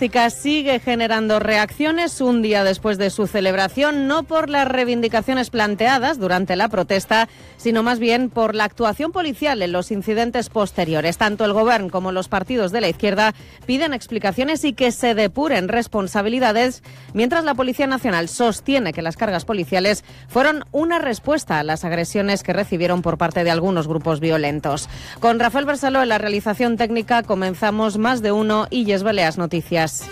turística sigue generando reacciones un día después de su celebración, no por las reivindicaciones planteadas durante la protesta, sino más bien por la actuación policial en los incidentes posteriores. Tanto el Gobierno como los partidos de la izquierda piden explicaciones y que se depuren responsabilidades, mientras la Policía Nacional sostiene que las cargas policiales fueron una respuesta a las agresiones que recibieron por parte de algunos grupos violentos. Con Rafael Barceló en la realización técnica comenzamos Más de Uno y Illes Balears Noticias.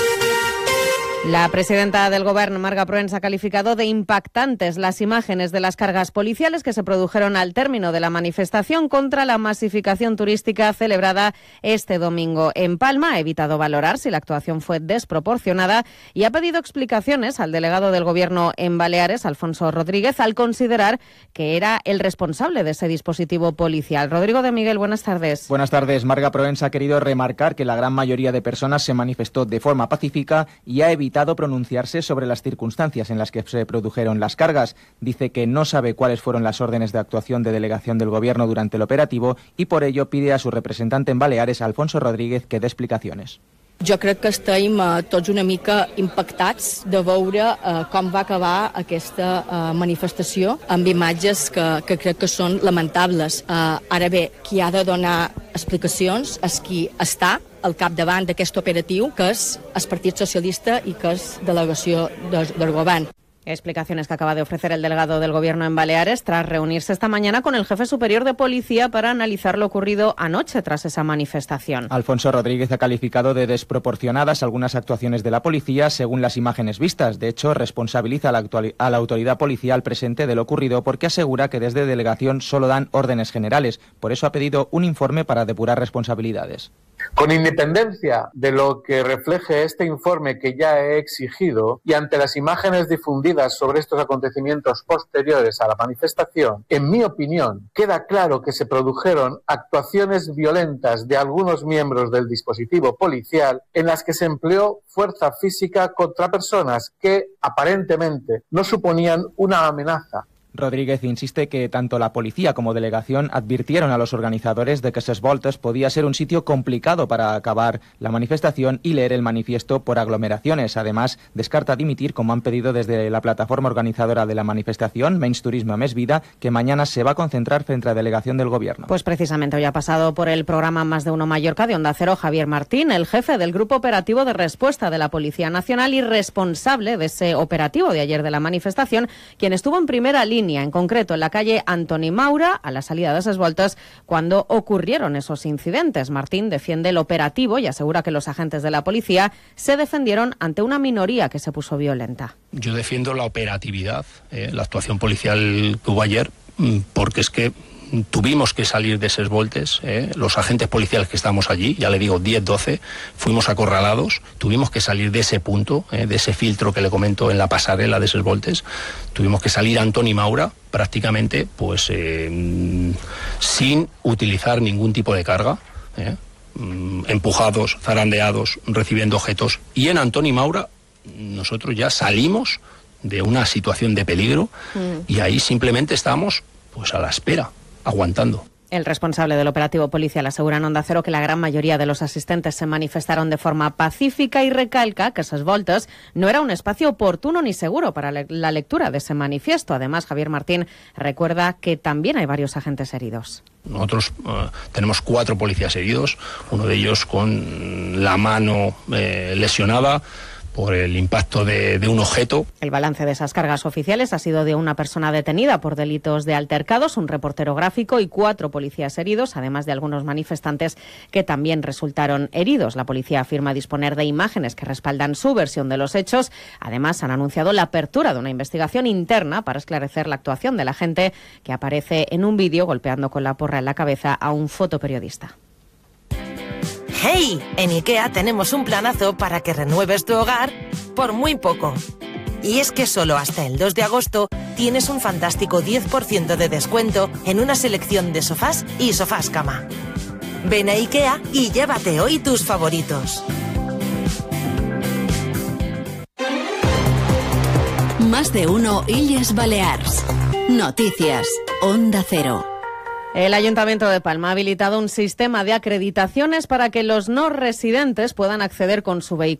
La presidenta del Gobierno, Marga Proens, ha calificado de impactantes las imágenes de las cargas policiales que se produjeron al término de la manifestación contra la masificación turística celebrada este domingo en Palma. Ha evitado valorar si la actuación fue desproporcionada y ha pedido explicaciones al delegado del Gobierno en Baleares, Alfonso Rodríguez, al considerar que era el responsable de ese dispositivo policial. Rodrigo de Miguel, buenas tardes. Buenas tardes. Marga Proens ha querido remarcar que la gran mayoría de personas se manifestó de forma pacífica y ha evitado pronunciarse sobre las circunstancias en las que se produjeron las cargas. Dice que no sabe cuáles fueron las órdenes de actuación de delegación del Gobierno durante el operativo y por ello pide a su representante en Baleares, Alfonso Rodríguez, que dé explicacions. Jo crec que estem tots una mica impactats de veure com va acabar aquesta manifestació amb imatges que crec que són lamentables. Ara bé, qui ha de donar explicacions és qui està al capdavant d'aquest operatiu, que és el Partit Socialista i que és delegació del Govern. Explicaciones que acaba de ofrecer el delegado del Gobierno en Baleares tras reunirse esta mañana con el jefe superior de policía para analizar lo ocurrido anoche tras esa manifestación. Alfonso Rodríguez ha calificado de desproporcionadas algunas actuaciones de la policía según las imágenes vistas. De hecho, responsabiliza a la autoridad policial presente de lo ocurrido porque asegura que desde delegación solo dan órdenes generales. Por eso ha pedido un informe para depurar responsabilidades. Con independencia de lo que refleje este informe que ya he exigido y ante las imágenes difundidas sobre estos acontecimientos posteriores a la manifestación, en mi opinión, queda claro que se produjeron actuaciones violentas de algunos miembros del dispositivo policial en las que se empleó fuerza física contra personas que aparentemente no suponían una amenaza. Rodríguez insiste que tanto la policía como delegación advirtieron a los organizadores de que Ses Voltes podía ser un sitio complicado para acabar la manifestación y leer el manifiesto por aglomeraciones. Además, descarta dimitir, como han pedido desde la plataforma organizadora de la manifestación, Menys Turisme, Més Vida, que mañana se va a concentrar frente a delegación del Gobierno. Pues precisamente hoy ha pasado por el programa Más de Uno Mallorca de Onda Cero Javier Martín, el jefe del Grupo Operativo de Respuesta de la Policía Nacional y responsable de ese operativo de ayer de la manifestación, quien estuvo en primera línea, en concreto en la calle Antoni Maura, a la salida de Ses Voltes, cuando ocurrieron esos incidentes. Martín defiende el operativo y asegura que los agentes de la policía se defendieron ante una minoría que se puso violenta. Yo defiendo la operatividad, la actuación policial que hubo ayer, porque es que tuvimos que salir de Ses Voltes, los agentes policiales que estábamos allí, ya le digo 10, 12, fuimos acorralados, tuvimos que salir de ese punto, de ese filtro que le comento en la pasarela de Ses Voltes, tuvimos que salir a Antoni Maura prácticamente pues sin utilizar ningún tipo de carga, empujados, zarandeados, recibiendo objetos, y en Antoni Maura nosotros ya salimos de una situación de peligro y ahí simplemente estamos pues a la espera, aguantando. El responsable del operativo policial asegura en Onda Cero que la gran mayoría de los asistentes se manifestaron de forma pacífica y recalca que Ses Voltes no era un espacio oportuno ni seguro para la lectura de ese manifiesto. Además, Javier Martín recuerda que también hay varios agentes heridos. Nosotros tenemos 4 policías heridos, uno de ellos con la mano lesionada por el impacto de un objeto. El balance de esas cargas oficiales ha sido de una persona detenida por delitos de altercados, un reportero gráfico y 4 policías heridos, además de algunos manifestantes que también resultaron heridos. La policía afirma disponer de imágenes que respaldan su versión de los hechos. Además, han anunciado la apertura de una investigación interna para esclarecer la actuación del agente que aparece en un vídeo golpeando con la porra en la cabeza a un fotoperiodista. ¡Hey! En IKEA tenemos un planazo para que renueves tu hogar por muy poco. Y es que solo hasta el 2 de agosto tienes un fantástico 10% de descuento en una selección de sofás y sofás cama. Ven a IKEA y llévate hoy tus favoritos. Más de Uno Illes Balears. Noticias. Onda Cero. El Ayuntamiento de Palma ha habilitado un sistema de acreditaciones para que los no residentes puedan acceder con su vehículo